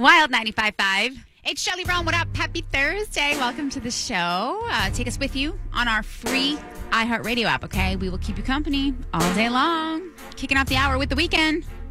Wild 95.5. It's Shelly Brown. What up? Happy Thursday. Welcome to the show. Take us with you on our free iHeartRadio app, okay? We will keep you company all day long. Kicking off the hour with The Weeknd.